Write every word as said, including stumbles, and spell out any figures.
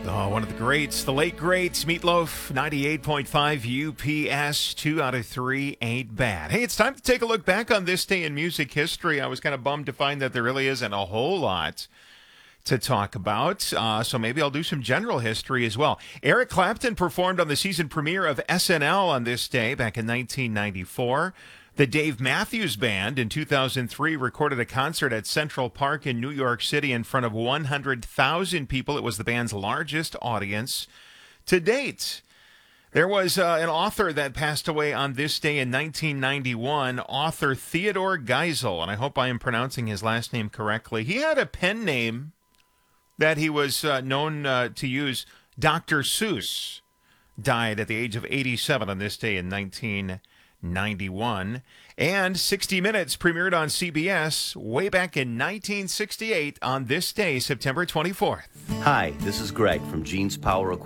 Oh, one of the greats, the late greats, Meatloaf, ninety-eight point five U P S, two out of three ain't bad. Hey, it's time to take a look back on this day in music history. I was kind of bummed to find that there really isn't a whole lot to talk about, uh, so maybe I'll do some general history as well. Eric Clapton performed on the season premiere of S N L on this day back in nineteen ninety-four. The Dave Matthews Band in two thousand three recorded a concert at Central Park in New York City in front of one hundred thousand people. It was the band's largest audience to date. There was uh, an author that passed away on this day in nineteen ninety-one, author Theodore Geisel, and I hope I am pronouncing his last name correctly. He had a pen name that he was uh, known uh, to use. Doctor Seuss died at the age of eighty-seven on this day in nineteen ninety-one. And sixty minutes premiered on C B S way back in nineteen sixty-eight on this day, September twenty-fourth. Hi, this is Greg from Gene's Power Equipment.